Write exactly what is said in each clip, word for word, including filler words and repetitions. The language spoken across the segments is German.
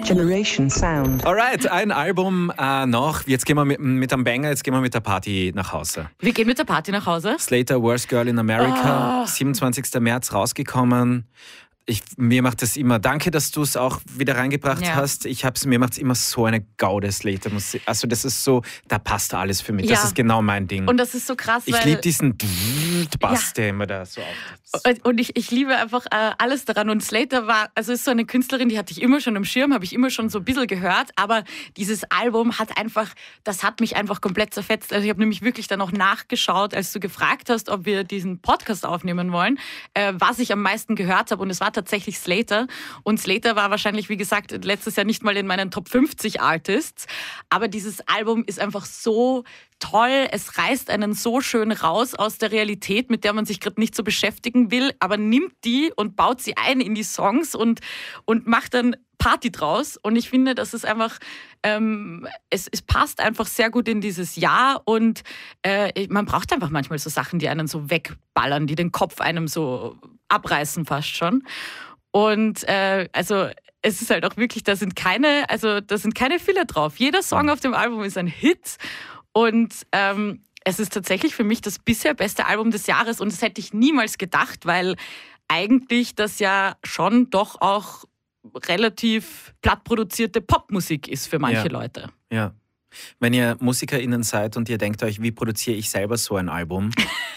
Generation Sound. Alright, ein Album äh, noch. Jetzt gehen wir mit, mit einem Banger, jetzt gehen wir mit der Party nach Hause. Wir gehen mit der Party nach Hause. Slater, Worst Girl in America, oh. siebenundzwanzigster März rausgekommen. Ich, mir macht das immer, danke, dass du es auch wieder reingebracht ja. hast. Ich hab's, mir macht es immer so eine Gaude, Slater. Also das ist so, da passt alles für mich. Ja. Das ist genau mein Ding. Und das ist so krass, ich weil... Ich liebe diesen Bass, ja. der immer da so auftritt. Und ich, ich liebe einfach äh, alles daran. Und Slater war, also ist so eine Künstlerin, die hatte ich immer schon im Schirm, habe ich immer schon so ein bisschen gehört. Aber dieses Album hat einfach, das hat mich einfach komplett zerfetzt. Also ich habe nämlich wirklich dann auch nachgeschaut, als du gefragt hast, ob wir diesen Podcast aufnehmen wollen, äh, was ich am meisten gehört habe. Und es war tatsächlich Slater. Und Slater war wahrscheinlich, wie gesagt, letztes Jahr nicht mal in meinen Top fünfzig Artists. Aber dieses Album ist einfach so toll. Es reißt einen so schön raus aus der Realität, mit der man sich gerade nicht so beschäftigen will, aber nimmt die und baut sie ein in die Songs und, und macht dann Party draus. Und ich finde, das ist einfach, ähm, es, es passt einfach sehr gut in dieses Jahr und äh, man braucht einfach manchmal so Sachen, die einen so wegballern, die den Kopf einem so abreißen fast schon. Und äh, also es ist halt auch wirklich, da sind keine, also da sind keine Filler drauf. Jeder Song auf dem Album ist ein Hit und ähm, es ist tatsächlich für mich das bisher beste Album des Jahres und das hätte ich niemals gedacht, weil eigentlich das ja schon doch auch relativ platt produzierte Popmusik ist für manche ja. Leute. Ja. Wenn ihr MusikerInnen seid und ihr denkt euch, wie produziere ich selber so ein Album?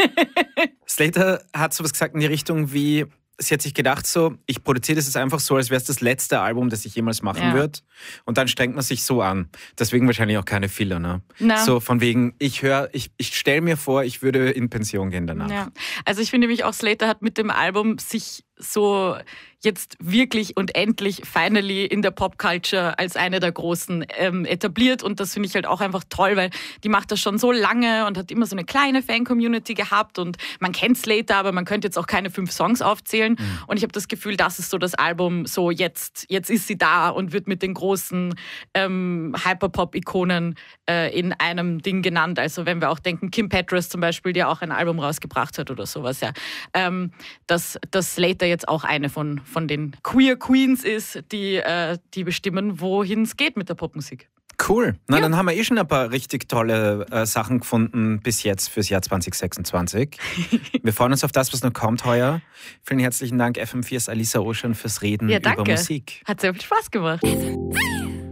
Slater hat sowas gesagt in die Richtung wie, sie hat sich gedacht so, ich produziere das jetzt einfach so, als wäre es das letzte Album, das ich jemals machen ja. würde. Und dann strengt man sich so an. Deswegen wahrscheinlich auch keine Filler, ne? Na. So von wegen, ich höre, ich, ich stelle mir vor, ich würde in Pension gehen danach. Ja. Also ich finde nämlich auch, Slater hat mit dem Album sich so jetzt wirklich und endlich finally in der Popculture als eine der Großen ähm, etabliert und das finde ich halt auch einfach toll, weil die macht das schon so lange und hat immer so eine kleine Fan-Community gehabt und man kennt Slater, aber man könnte jetzt auch keine fünf Songs aufzählen mhm. und ich habe das Gefühl, das ist so das Album, so jetzt, jetzt ist sie da und wird mit den großen ähm, Hyperpop-Ikonen äh, in einem Ding genannt, also wenn wir auch denken, Kim Petras zum Beispiel, die auch ein Album rausgebracht hat oder sowas, ja, ähm, dass, dass Slater jetzt auch eine von von den Queer Queens ist, die, äh, die bestimmen, wohin es geht mit der Popmusik. Cool. Na, ja. dann haben wir eh schon ein paar richtig tolle äh, Sachen gefunden bis jetzt fürs Jahr zwanzig sechsundzwanzig. Wir freuen uns auf das, was noch kommt heuer. Vielen herzlichen Dank F M vier's Alisa Ocean fürs Reden ja, über Musik. Hat sehr viel Spaß gemacht.